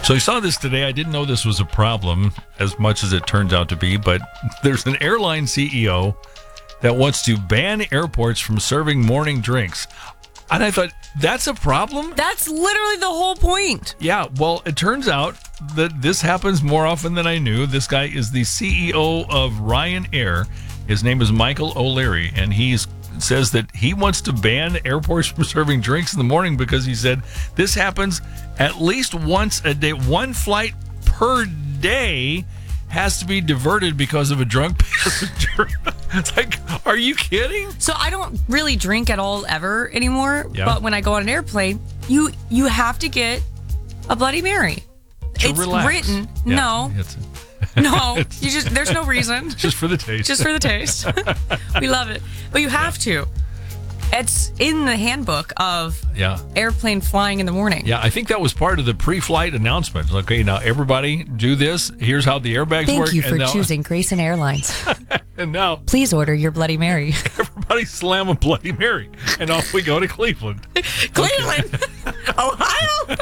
So I saw this today. I didn't know this was a problem as much as it turns out to be, but there's an airline CEO that wants to ban airports from serving morning drinks. And I thought, that's a problem? That's literally the whole point. Yeah, well, it turns out that this happens more often than I knew. This guy is the CEO of Ryanair. His name is Michael O'Leary, and he says that he wants to ban airports from serving drinks in the morning because he said this happens at least once a day. One flight per day has to be diverted because of a drunk passenger. It's like, are you kidding? So I don't really drink at all ever anymore. Yeah. But when I go on an airplane, you have to get a Bloody Mary. It's relax. written. Yeah, No. No. There's no reason. Just for the taste. Just for the taste. We love it. But you have to. It's in the handbook of airplane flying in the morning. Yeah, I think that was part of the pre-flight announcement. Okay, now everybody do this. Here's how the airbags work. Thank you for choosing Grayson Airlines. And now please order your Bloody Mary. Everybody slam a Bloody Mary. And off we go to Cleveland. Cleveland! Ohio!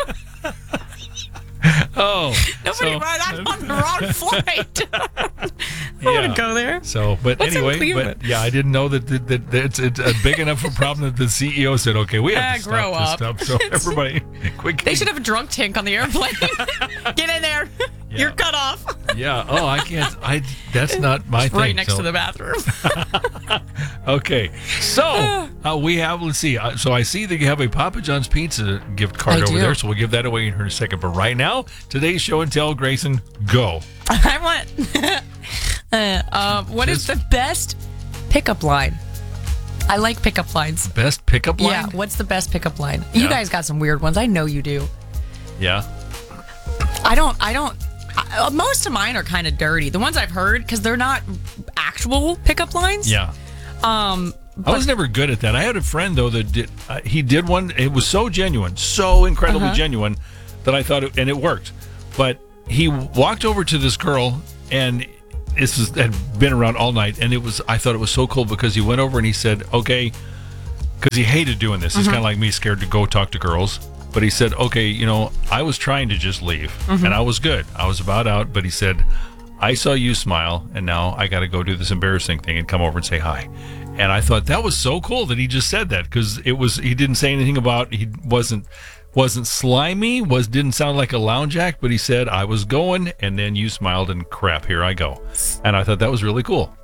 Oh. I'm on the wrong flight. I want to go there. So, but What's anyway, I didn't know that it's a big enough a problem that the CEO said, okay, we have to grow stop up. this stuff. So everybody, quick. They should have a drunk tank on the airplane. Get in there. Yeah. You're cut off. Yeah. Oh, I can't. That's not my thing. Right next to the bathroom. Okay. So we have, let's see. So I see that you have a Papa John's Pizza gift card over there. So we'll give that away in here in a second. But right now, today's show and tell, Grayson, go. I want. What is the best pickup line? I like pickup lines. Best pickup line? Yeah. What's the best pickup line? You guys got some weird ones. I know you do. Yeah. I don't. Most of mine are kind of dirty. The ones I've heard, because they're not actual pickup lines. Yeah. I was never good at that. I had a friend, though, that did. He did one. It was so genuine, so incredibly genuine, that I thought, and it worked. But he walked over to this girl, and had been around all night, and I thought it was so cool because he went over and he said, okay, because he hated doing this. It's kind of like me, scared to go talk to girls. But he said, okay, I was trying to just leave, and I was good. I was about out, but he said, I saw you smile, and now I got to go do this embarrassing thing and come over and say hi. And I thought that was so cool that he just said that, because he didn't say anything about, he wasn't slimy, didn't sound like a lounge act, but he said, I was going, and then you smiled, and crap, here I go. And I thought that was really cool.